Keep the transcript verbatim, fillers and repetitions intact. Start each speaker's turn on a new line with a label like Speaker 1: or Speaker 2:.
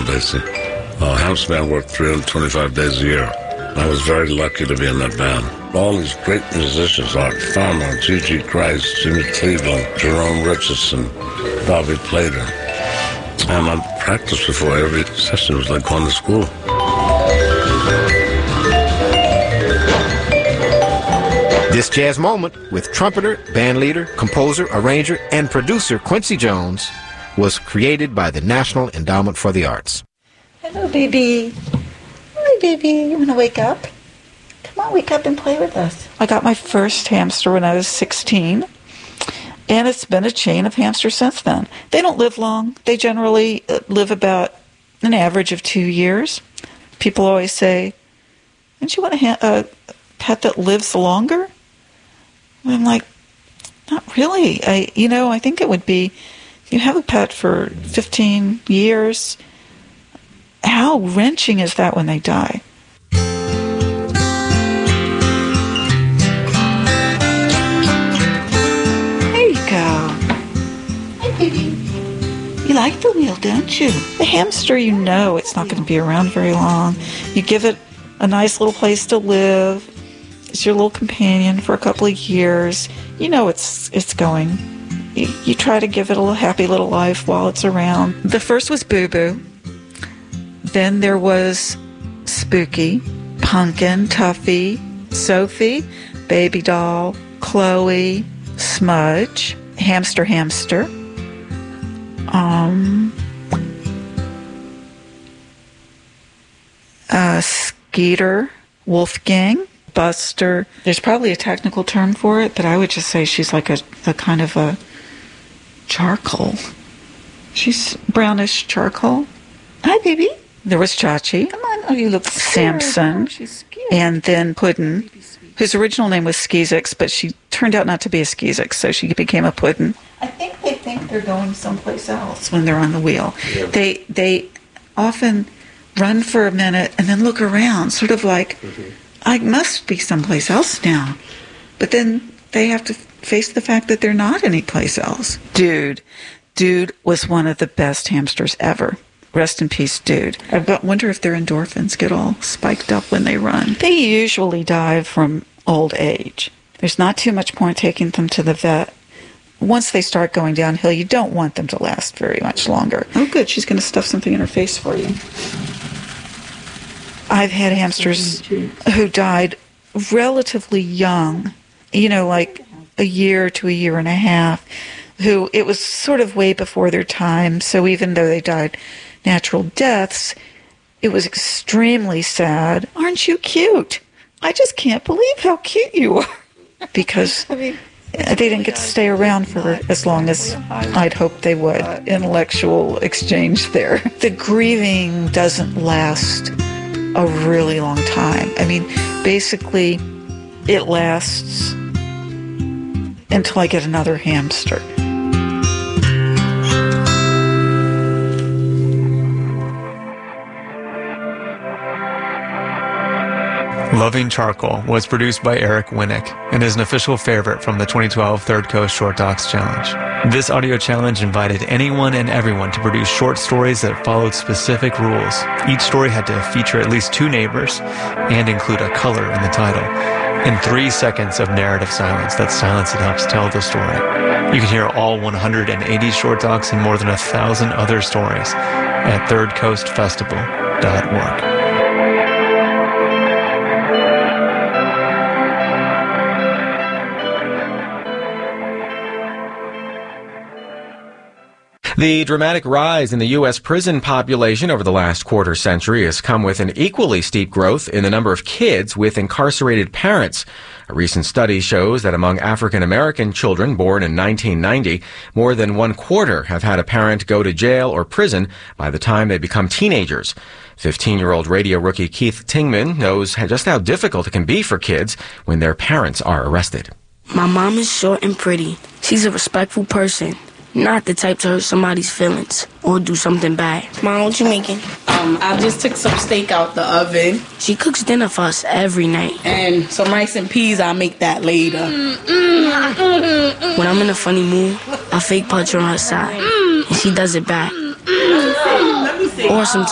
Speaker 1: Count Basie. Uh, Hamster Man worked three hundred twenty-five days a year. I was very lucky to be in that band. All these great musicians, Art Farmer, G G Christ, Jimmy Cleveland, Jerome Richardson, Bobby Plater. And I practiced before every session. It was like going to school.
Speaker 2: This jazz moment with trumpeter, bandleader, composer, arranger, and producer Quincy Jones was created by the National Endowment for the Arts.
Speaker 3: Hello, baby. Hi, baby. You want to wake up? Come on, wake up and play with us. I got my first hamster when I was sixteen, and it's been a chain of hamsters since then. They don't live long. They generally live about an average of two years. People always say, don't you want a, ha- a pet that lives longer? And I'm like, not really. I, you know, I think it would be, if you have a pet for fifteen years, how wrenching is that when they die? There you go. Hi, baby. You like the wheel, don't you? The hamster, you know it's not going to be around very long. You give it a nice little place to live. It's your little companion for a couple of years. You know it's it's going. You, you try to give it a little happy little life while it's around. The first was Boo Boo. Then there was Spooky, Pumpkin, Tuffy, Sophie, Baby Doll, Chloe, Smudge, Hamster Hamster, um, uh, Skeeter, Wolfgang, Buster. There's probably a technical term for it, but I would just say she's like a, a kind of a charcoal. She's brownish charcoal. Hi, baby. There was Chachi. Come on. Oh, you look scared. Samson. Oh, she's scared. And then Puddin, whose original name was Skeezix, but she turned out not to be a Skeezix, so she became a Puddin. I think they think they're going someplace else when they're on the wheel. Yeah. They they often run for a minute and then look around, sort of like, mm-hmm. I must be someplace else now. But then they have to face the fact that they're not anyplace else. Dude. Dude was one of the best hamsters ever. Rest in peace, Dude. I wonder if their endorphins get all spiked up when they run. They usually die from old age. There's not too much point taking them to the vet. Once they start going downhill, you don't want them to last very much longer. Oh, good. She's going to stuff something in her face for you. I've had hamsters who died relatively young, you know, like a year to a year and a half, who it was sort of way before their time. So even though they died natural deaths, it was extremely sad. Aren't you cute? I just can't believe how cute you are. Because I mean, they didn't get to stay around for as long as I'd hoped they would. Intellectual exchange there. The grieving doesn't last a really long time. I mean, basically, it lasts until I get another hamster.
Speaker 4: Loving Charcoal was produced by Eric Winnick and is an official favorite from the twenty twelve Third Coast Short Docs Challenge. This audio challenge invited anyone and everyone to produce short stories that followed specific rules. Each story had to feature at least two neighbors and include a color in the title, and three seconds of narrative silence. That silence that helps tell the story. You can hear all one hundred eighty short docs and more than a thousand other stories at third coast festival dot org.
Speaker 5: The dramatic rise in the U S prison population over the last quarter century has come with an equally steep growth in the number of kids with incarcerated parents. A recent study shows that among African American children born in nineteen ninety, more than one quarter have had a parent go to jail or prison by the time they become teenagers. fifteen-year-old radio rookie Keith Tingman knows just how difficult it can be for kids when their parents are arrested.
Speaker 6: My mom is short and pretty. She's a respectful person. Not the type to hurt somebody's feelings or do something bad. Mom, what you making?
Speaker 7: Um, I just took some steak out the oven.
Speaker 6: She cooks dinner for us every night.
Speaker 7: And some rice and peas, I'll make that later. Mm, mm, mm, mm,
Speaker 6: when I'm in a funny mood, I fake punch her on her side. Mm, and she does it back.
Speaker 7: Mm, mm, or some